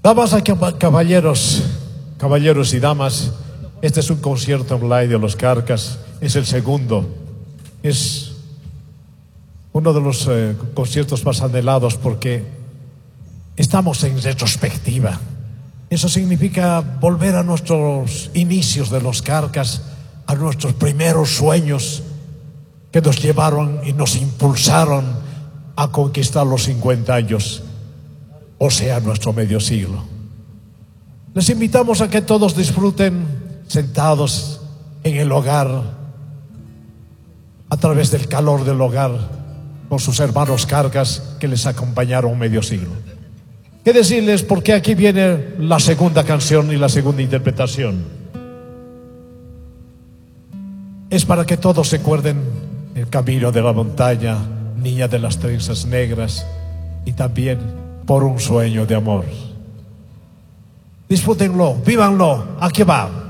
Damas y caballeros y damas, este es un concierto online de Los Carcas, es el segundo, es uno de los conciertos más anhelados porque estamos en retrospectiva. Eso significa volver a nuestros inicios de Los Carcas, a nuestros primeros sueños que nos llevaron y nos impulsaron a conquistar los 50 años, o sea, nuestro medio siglo. Les invitamos a que todos disfruten sentados en el hogar, a través del calor del hogar, con sus hermanos Carcas que les acompañaron medio siglo. ¿Qué decirles? Porque aquí viene la segunda canción y la segunda interpretación. Es para que todos recuerden el camino de la montaña, niña de las trenzas negras, y también por un sueño de amor. Disfrútenlo, vívanlo, aquí va.